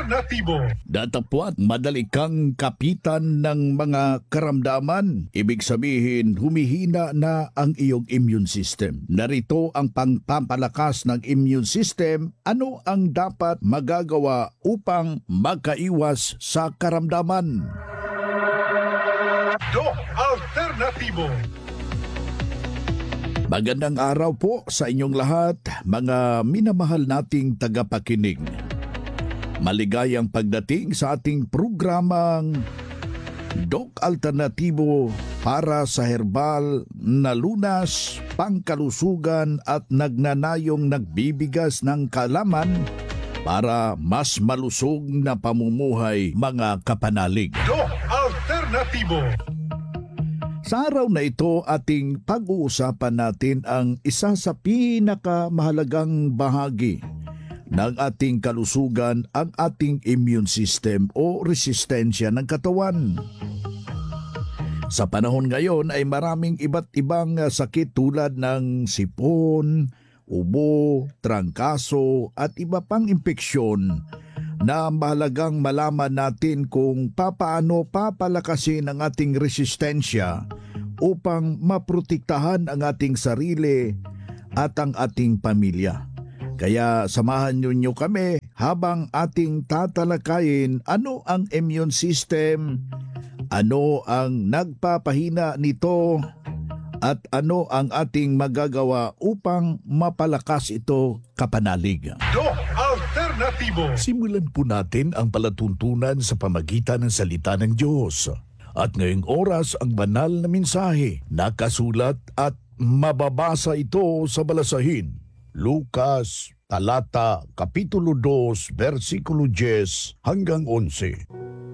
Alternatibo. Datapwat, madali kang kapitan ng mga karamdaman. Ibig sabihin, humihina na ang iyong immune system. Narito ang pangpapalakas ng immune system. Ano ang dapat magagawa upang makaiwas sa karamdaman? Doc Alternatibo. Magandang araw po sa inyong lahat, mga minamahal nating tagapakinig. Maligayang pagdating sa ating programang Doc Alternatibo para sa herbal na lunas, pangkalusugan at nagnanayong nagbibigas ng kaalaman para mas malusog na pamumuhay, mga kapanalig. Doc Alternatibo. Sa araw na ito, ating pag-uusapan natin ang isa sa pinakamahalagang bahagi ng ating kalusugan, ang ating immune system o resistensya ng katawan. Sa panahon ngayon ay maraming iba't ibang sakit tulad ng sipon, ubo, trangkaso at iba pang impeksyon na mahalagang malaman natin kung papaano papalakasin ang ating resistensya upang maprotektahan ang ating sarili at ang ating pamilya. Kaya samahan niyo kami habang ating tatalakayin ano ang immune system, ano ang nagpapahina nito, at ano ang ating magagawa upang mapalakas ito, kapanalig. Doc Alternatibo. Simulan po natin ang palatuntunan sa pamagitan ng salita ng Diyos. At ngayong oras ang banal na mensahe, nakasulat at mababasa ito sa balasahin. Lucas, talata, kapitulo 2, versikulo 10 hanggang 11.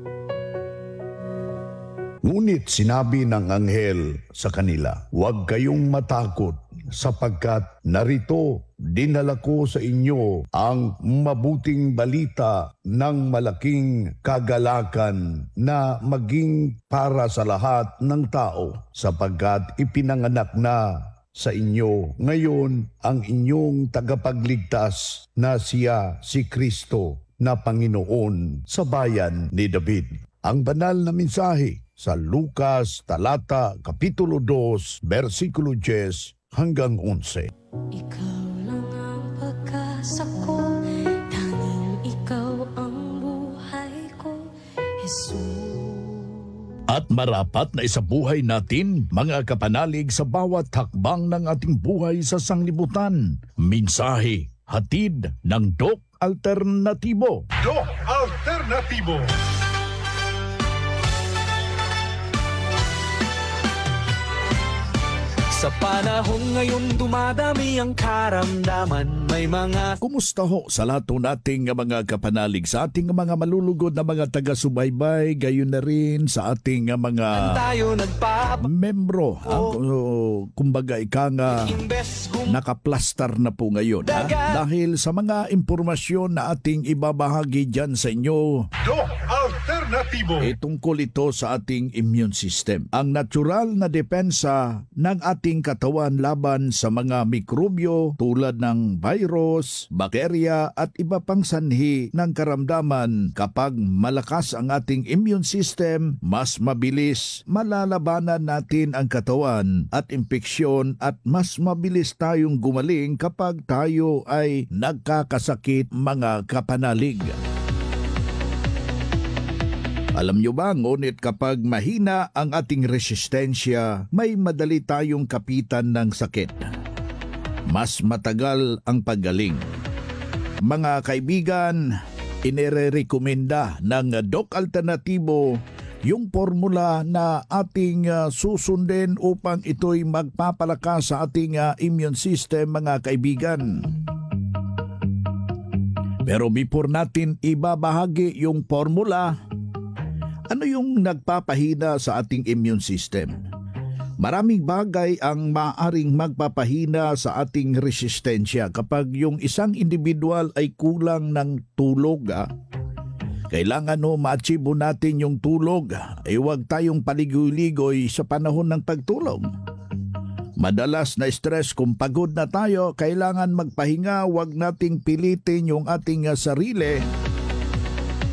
Ngunit sinabi ng anghel sa kanila, "Huwag kayong matakot, sapagkat narito dinala ko sa inyo ang mabuting balita ng malaking kagalakan na maging para sa lahat ng tao, sapagkat ipinanganak na sa inyo ngayon ang inyong tagapagligtas na siya si Kristo na Panginoon sa bayan ni David." Ang banal na mensahe sa Lucas, talata, kapitulo 2, versikulo 10 hanggang 11. Ikaw lang ang pag-asa ko, tanging ikaw ang buhay ko, Jesus. At marapat na isabuhay natin, mga kapanalig, sa bawat hakbang ng ating buhay sa sanglibutan. Mensahe, hatid ng Doc Alternatibo. Doc Alternatibo. Sa panahon ngayon dumadami ang karamdaman. May mga Kumusta ho sa lahat nating mga kapanalig, sa ating mga malulugod na mga taga-subaybay, gayon na rin sa ating mga tayo membro. Kumbaga ika nga imbes nakaplastar na po ngayon. Dahil sa mga impormasyon na ating ibabahagi dyan sa inyo, Doc Alternatibo. tungkol ito sa ating immune system. Ang natural na depensa ng ating katawan laban sa mga mikrobyo tulad ng virus, bakterya at iba pang sanhi ng karamdaman. Kapag malakas ang ating immune system, mas mabilis malalabanan natin ang katawan at impeksyon at mas mabilis tayong gumaling kapag tayo ay nagkakasakit, mga kapanalig. Alam nyo ba, ngunit kapag mahina ang ating resistensya, may madali tayong kapitan ng sakit. Mas matagal ang paggaling. Mga kaibigan, inirekomenda ng Doc Alternatibo yung formula na ating susundin upang ito'y magpapalakas sa ating immune system, mga kaibigan. Pero before natin ibabahagi yung formula, ano yung nagpapahina sa ating immune system? Maraming bagay ang maaring magpapahina sa ating resistensya kapag yung isang individual ay kulang ng tulog. Kailangan ma-achieve natin yung tulog. Huwag tayong paligoy-ligoy sa panahon ng pagtulog. Madalas na stress kung pagod na tayo, kailangan magpahinga, huwag nating pilitin yung ating sarili.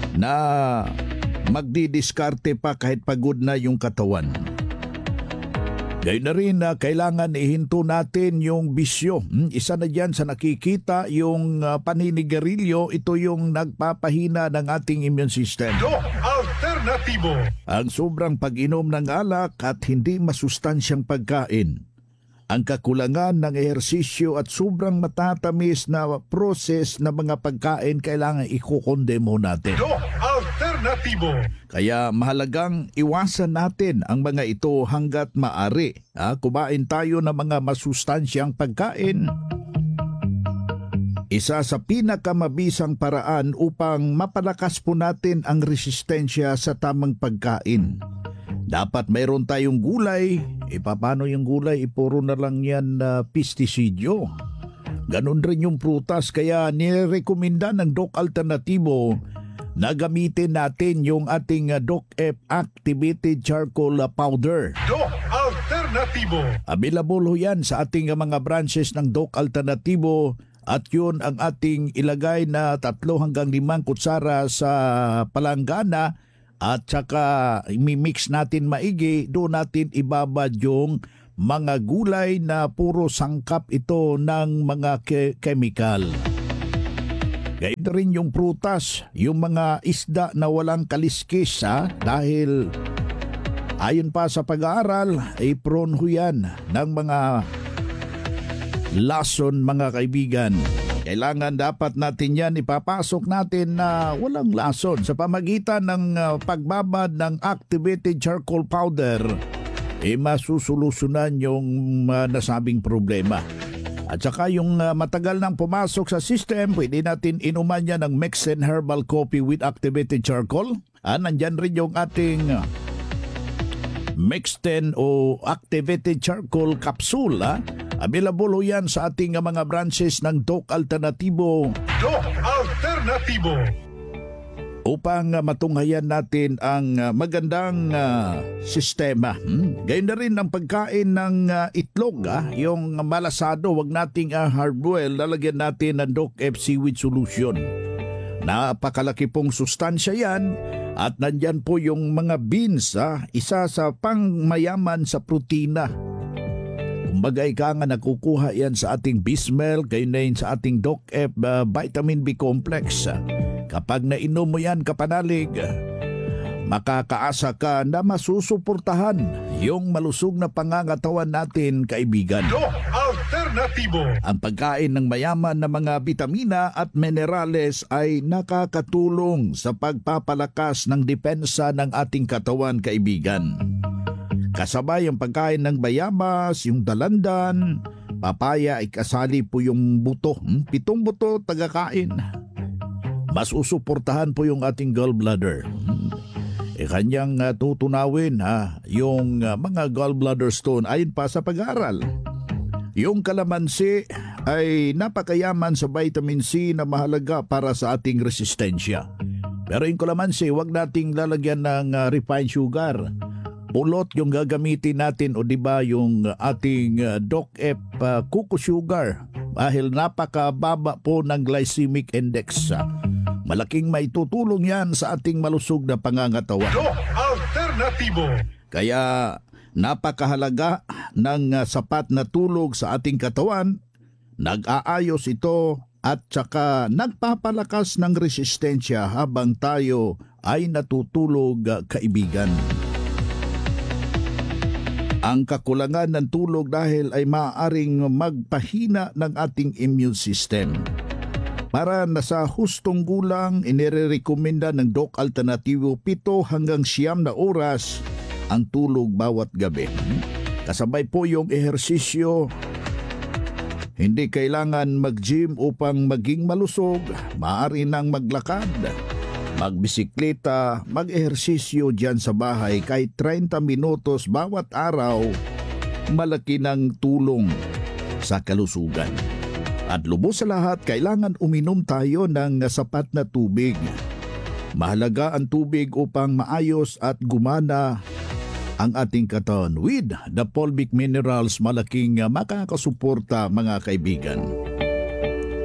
na magdidiskarte pa kahit pagod na yung katawan. Gayun na rin na kailangan ihinto natin yung bisyo. Isa na dyan sa nakikita yung paninigarilyo, ito yung nagpapahina ng ating immune system. Doc Alternatibo. Ang sobrang pag-inom ng alak at hindi masustansyang pagkain. Ang kakulangan ng ehersisyo at sobrang matatamis na process na mga pagkain kailangan ikukondemo natin. Doc Alternatibo. Kaya mahalagang iwasan natin ang mga ito hanggat maaari. Kumain tayo ng mga masustansyang pagkain. Isa sa pinakamabisang paraan upang mapalakas po natin ang resistensya sa tamang pagkain. Dapat mayroon tayong gulay. Paano yung gulay? Puro na lang yan pestisidyo. Ganon rin yung prutas. Kaya nirekomenda ng Doc Alternatibo na gamitin natin yung ating Doc F Activated Charcoal Powder. Doc Alternatibo. Available ho yan sa ating mga branches ng Doc Alternatibo. At yun ang ating ilagay na 3 hanggang 5 kutsara sa palanggana. At saka imimix natin maigi, doon natin ibabad yung mga gulay na puro sangkap ito ng mga chemical. Gayun rin yung prutas, yung mga isda na walang kaliskis dahil ayon pa sa pag-aaral ay prone ho yan ng mga lason mga kaibigan. Kailangan dapat natin yan ipapasok natin na walang lason sa pamagitan ng pagbabad ng activated charcoal powder. Masusolusyunan yung nasabing problema. At saka yung matagal nang pumasok sa system, pwede natin inuman yan ng Mexen Herbal Coffee with activated charcoal. Nandyan rin yung ating Mexten o activated charcoal capsule. Available yan sa ating mga branches ng Doc Alternatibo. Doc Alternatibo. Upang matunghayan natin ang magandang sistema. Gayun na rin ang pagkain ng itlog. Yung malasado, wag nating hard-boil, lalagyan natin ng Doc F Seaweed Solution. Napakalaki pong sustansya yan at nandyan po yung mga beans. Isa sa pangmayaman sa protina. Kumbaga ika nga nakukuha yan sa ating Bismel, gayon na yun sa ating Doc F Vitamin B Complex. Kapag nainom mo yan kapanalig, makakaasa ka na masusuportahan yung malusog na pangangatawan natin, kaibigan. Doc Alternatibo. Ang pagkain ng mayaman na mga bitamina at minerales ay nakakatulong sa pagpapalakas ng depensa ng ating katawan, kaibigan. Kasabay ang pagkain ng bayabas, yung dalandan, papaya ay kasali po yung buto. 7 buto tagakain. Mas usuportahan po yung ating gallbladder. Kanyang tutunawin yung mga gallbladder stone ayon pa sa pag-aaral. Yung kalamansi ay napakayaman sa vitamin C na mahalaga para sa ating resistensya. Pero yung kalamansi, wag nating lalagyan ng refined sugar. Pulot yung gagamitin natin o diba yung ating Doc F Coco Sugar dahil napakababa po ng glycemic index. Malaking maitutulong yan sa ating malusog na pangangatawan. Doc Alternatibo. Kaya napakahalaga ng sapat na tulog sa ating katawan. Nag-aayos ito at saka nagpapalakas ng resistensya habang tayo ay natutulog, kaibigan. Ang kakulangan ng tulog dahil ay maaaring magpahina ng ating immune system. Para nasa hustong gulang, inirekomenda ng Doc Alternatibo 7 hanggang 9 na oras ang tulog bawat gabi. Kasabay po yung ehersisyo. Hindi kailangan mag-gym upang maging malusog. Maaari nang maglakad, magbisikleta, mag-ehersisyo dyan sa bahay kahit 30 minutos bawat araw. Malaki ng tulong sa kalusugan. At lubos sa lahat, kailangan uminom tayo ng sapat na tubig. Mahalaga ang tubig upang maayos at gumana ang ating katawan. With the fulvic minerals, malaking makakasuporta, mga kaibigan.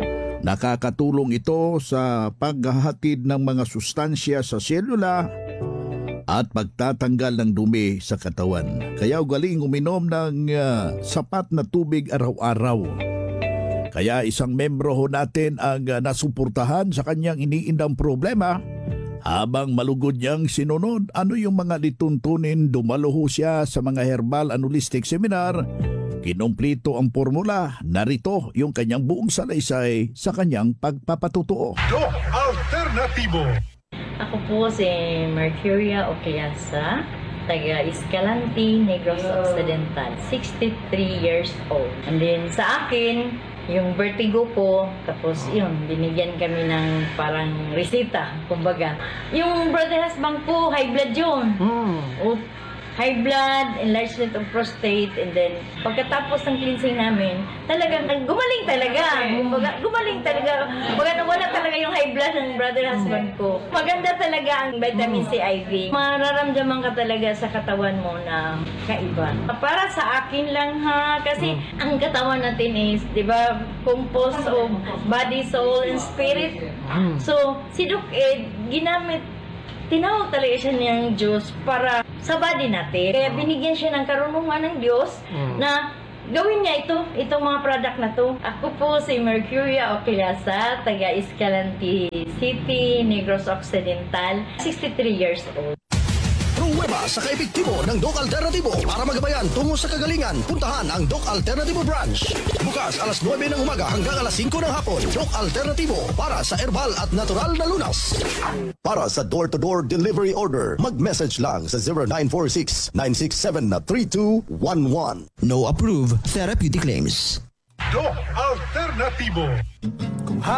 Nakakatulong ito sa paghahatid ng mga sustansya sa selula at pagtatanggal ng dumi sa katawan. Kaya ugaling uminom ng sapat na tubig araw-araw. Kaya isang membro ho natin ang nasuportahan sa kanyang iniindang problema. Habang malugod niyang sinunod, ano yung mga lituntunin, dumalo ho siya sa mga herbal and holistic seminar. Kinomplito ang formula, narito yung kanyang buong salaysay sa kanyang pagpapatutuo. Doc Alternatibo. Ako po si Mercuria Oquiasa, taga Escalante, Negros Occidental, 63 years old. And then sa akin, yung vertigo ko, tapos yun, binigyan kami ng parang resita, kumbaga. Yung brother husband ko, high blood yun. O, high blood, enlargement of prostate, and then pagkatapos ng cleansing namin, talagang gumaling talaga. Gumaling talaga. Wala talaga yung high blood ng brother husband ko. Maganda talaga ang vitamin C IV. Mararamdaman ka talaga sa katawan mo na kaiba. Para sa akin lang ha, kasi ang katawan natin is, di ba, composed of body, soul, and spirit. So, si Doc Ed, tinawag talaga siya niyang Diyos para sa body natin. Kaya binigyan siya ng karunungan ng Diyos na gawin niya itong mga product na to. Ako po si Mercuria Oquiasa, taga Escalante City, Negros Occidental, 63 years old. Pruweba sa kaepektibo ng Doc Alternatibo. Para magabayan tungo sa kagalingan, puntahan ang Doc Alternatibo branch. Bukas alas 9 ng umaga hanggang alas 5 ng hapon. Doc Alternatibo para sa herbal at natural na lunas. Para sa door-to-door delivery order, mag-message lang sa 0946-967-3211. No approved therapeutic claims. Doc Alternatibo.